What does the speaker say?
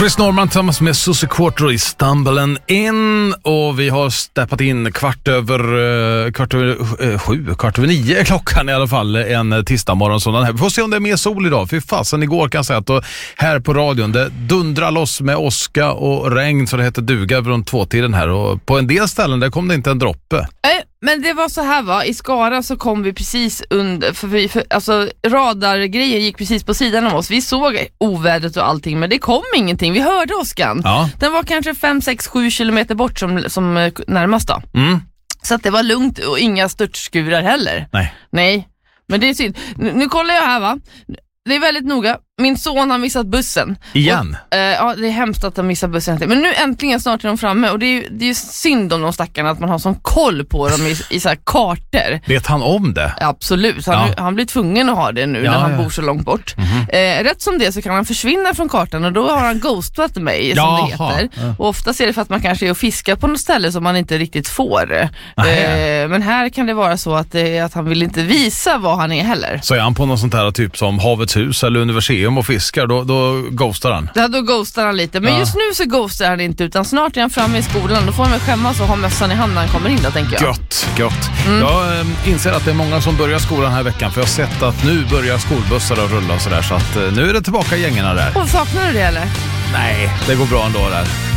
Chris Norman tillsammans med Susie Quarter i Stumblen In, och vi har steppat in kvart över 9 är klockan i alla fall, en tisdagmorgon sådan här. Vi får se om det är mer sol idag, för fasen igår kan jag säga att då, här på radion det dundrar loss med åska och regn så det heter duga runt 2-tiden här, och på en del ställen där kom det inte en droppe. Men det var så här, va, i Skara så kom vi precis under, alltså radargrejer gick precis på sidan av oss. Vi såg ovädret och allting, men det kom ingenting. Vi hörde åskan. Ja. Den var kanske 5-6-7 kilometer bort som närmast då. Så att det var lugnt och inga störtskurar heller. Nej. Men det är synd. Nu kollar jag här, va. Det är väldigt noga. Min son har missat bussen. Igen? Och, ja, det är hemskt att de missar bussen. Men nu äntligen snart är de framme. Och det är synd om de stackarna att man har sån koll på dem i så här kartor. Vet han om det? Absolut. Han blir tvungen att ha det nu när han bor så långt bort. Rätt som det så kan han försvinna från kartan. Och då har han ghostat mig, som det heter. Och ofta är det för att man kanske är och fiskar på något ställe som man inte riktigt får. Men här kan det vara så att han vill inte visa vad han är heller. Så är han på något sånt här typ som Havets hus eller Universium och fiskar, då ghostar han. Ja, då ghostar han lite. Men just nu så ghostar han inte, utan snart är han framme i skolan. Då får han väl skämmas och ha mössan i handen när han kommer in då, tänker jag. Gött. Jag inser att det är många som börjar skolan här veckan, för jag har sett att nu börjar skolbussar att rulla och sådär, så att nu är det tillbaka gängerna där. Och saknar du det eller? Nej, det går bra ändå där.